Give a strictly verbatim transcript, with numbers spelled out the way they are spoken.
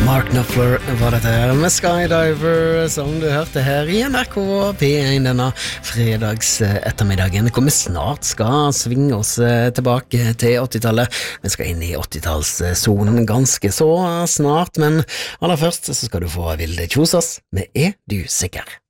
Mark Knopfler var dette her med Skydiver, som du hørte her i N R K P én denne fredags ettermiddagen. Hvor vi snart skal svinge oss tilbake til åttitallet. Vi skal inn i åttitallssonen ganske så snart, men aller først så skal du få Vilde Kjosås med Er du sikker?